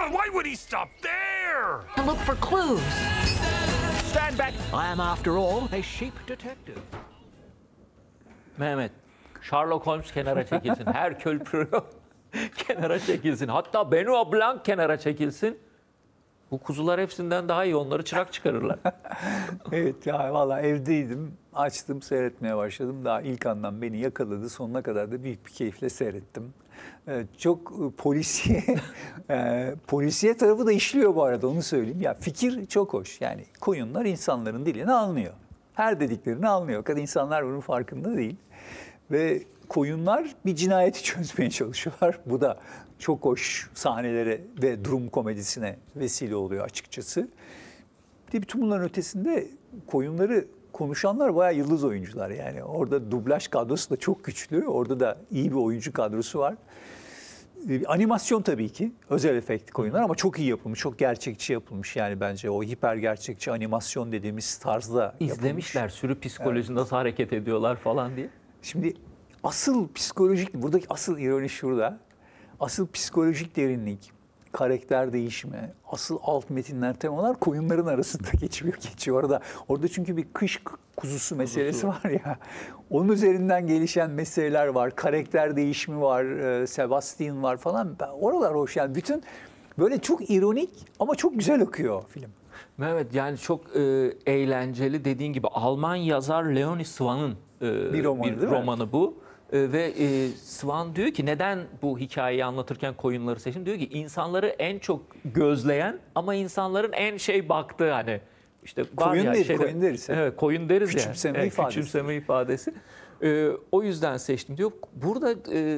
why would he stop there? To look for clues. Stand back. I am, after all, a sheep detective. Mehmet, Sherlock Holmes kenara çekilsin. Herkül Poirot kenara çekilsin. Hatta Benoit Blanc kenara çekilsin. Bu kuzular hepsinden daha iyi. Onları çırak çıkarırlar. Evet ya valla evdeydim. Açtım seyretmeye başladım. Daha ilk andan beni yakaladı. Sonuna kadar da büyük bir keyifle seyrettim. Çok polisiye, polisiye tarafı da işliyor bu arada onu söyleyeyim. Ya fikir çok hoş. Yani koyunlar insanların dilini anlıyor. Her dediklerini anlıyor. Fakat insanlar bunun farkında değil. Ve koyunlar bir cinayeti çözmeye çalışıyorlar. Bu da çok hoş sahnelere ve durum komedisine vesile oluyor açıkçası. Bir de bütün bunların ötesinde koyunları konuşanlar bayağı yıldız oyuncular. Yani orada dublaj kadrosu da çok güçlü. Orada da iyi bir oyuncu kadrosu var. Animasyon tabii ki. Özel efekt koyunlar ama çok iyi yapılmış. Çok gerçekçi yapılmış. Yani bence o hiper gerçekçi animasyon dediğimiz tarzda yapılmış. İzlemişler sürü psikolojisi nasıl hareket ediyorlar falan diye. Şimdi asıl psikolojik, buradaki asıl ironi şurada. Asıl psikolojik derinlik, karakter değişimi, asıl alt metinler, temalar koyunların arasında geçiyor. Orada çünkü bir kış kuzusu meselesi var ya. Onun üzerinden gelişen meseleler var. Karakter değişimi var, Sebastian var falan. Oralar hoş yani. Bütün böyle çok ironik ama çok güzel akıyor film. Mehmet yani çok eğlenceli dediğin gibi Alman yazar Leonie Swan'ın Bir romanı bu. Ve Swan diyor ki neden bu hikayeyi anlatırken koyunları seçtim? Diyor ki insanları en çok gözleyen ama insanların en baktığı hani işte koyun deriz. Evet, koyun deriz küçümseme yani. ifadesi. Küçümseme ifadesi. O yüzden seçtim diyor. Burada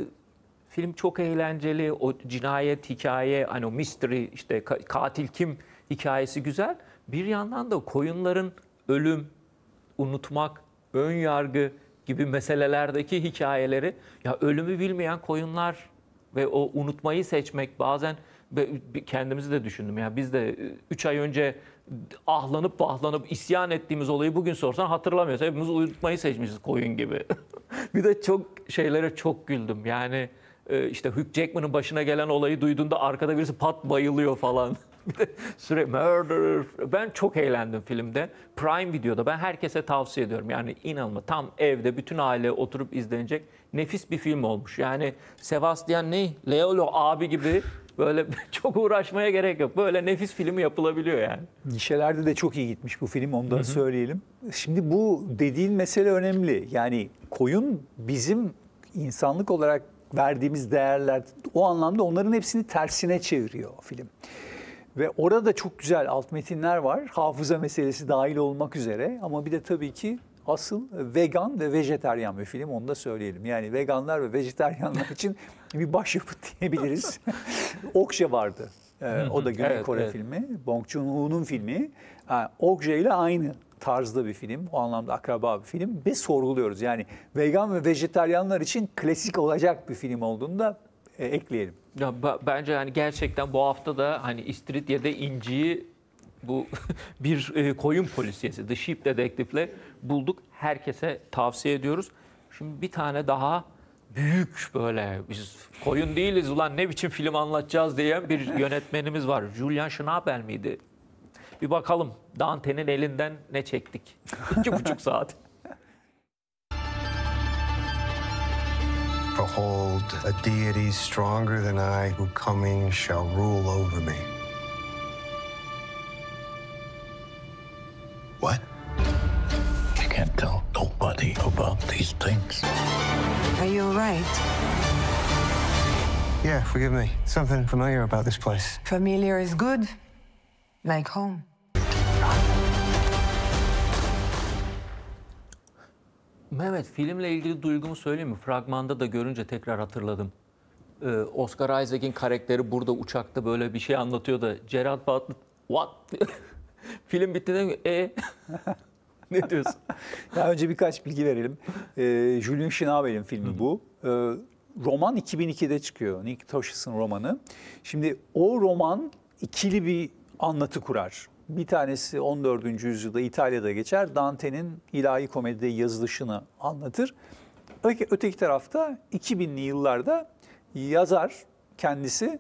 film çok eğlenceli. O cinayet hikaye, hani o mystery işte katil kim hikayesi güzel. Bir yandan da koyunların ölüm, unutmak, ön yargı gibi meselelerdeki hikayeleri ya ölümü bilmeyen koyunlar ve o unutmayı seçmek bazen kendimizi de düşündüm. Ya biz de 3 ay önce ahlanıp isyan ettiğimiz olayı bugün sorsan hatırlamıyoruz. Hepimiz unutmayı seçmişiz koyun gibi. Bir de şeylere çok güldüm. Yani işte Hugh Jackman'ın başına gelen olayı duyduğunda arkada birisi pat bayılıyor falan. Bir de murder. Ben çok eğlendim filmde. Prime Video'da ben herkese tavsiye ediyorum. Yani inanılmaz. Tam evde bütün aile oturup izlenecek nefis bir film olmuş. Yani Sebastian Leolo abi gibi böyle çok uğraşmaya gerek yok. Böyle nefis filmi yapılabiliyor yani. Gişelerde de çok iyi gitmiş bu film, onu da söyleyelim. Şimdi bu dediğin mesele önemli. Yani koyun bizim insanlık olarak verdiğimiz değerler, o anlamda onların hepsini tersine çeviriyor film. Ve orada çok güzel alt metinler var. Hafıza meselesi dahil olmak üzere. Ama bir de tabii ki asıl vegan ve vejetaryen bir film, onu da söyleyelim. Yani veganlar ve vejetaryenler için bir başyapıt diyebiliriz. Okja vardı. O da Güney Kore filmi. Bong Joon-ho'nun filmi. Okja ile aynı tarzda bir film. O anlamda akraba bir film. Ve sorguluyoruz. Yani vegan ve vejetaryenler için klasik olacak bir film olduğunu da ekleyelim. Ya bence yani gerçekten bu hafta da hani İstiridye'de İnci'yi bu bir koyun polisiyesi, The Sheep Detective'le bulduk. Herkese tavsiye ediyoruz. Şimdi bir tane daha büyük böyle biz koyun değiliz ulan ne biçim film anlatacağız diyen bir yönetmenimiz var. Julian Schnabel miydi? Bir bakalım Dante'nin elinden ne çektik? 2,5 saat. Behold, a deity stronger than I who coming shall rule over me. What? I can't tell nobody about these things. Are you all right? Yeah, forgive me. Something familiar about this place. Familiar is good, like home. Mehmet, filmle ilgili duygumu söyleyeyim mi? Fragmanda da görünce tekrar hatırladım. Oscar Isaac'in karakteri burada uçakta böyle bir şey anlatıyor da Gerard Butler, what? Film bitti de ne diyorsun? Ya önce birkaç bilgi verelim. Julian Schnabel'in filmi bu. Roman 2002'de çıkıyor. Nick Toshis'in romanı. Şimdi o roman ikili bir anlatı kurar. Bir tanesi 14. yüzyılda İtalya'da geçer. Dante'nin ilahi komedide yazılışını anlatır. Öteki tarafta 2000'li yıllarda yazar kendisi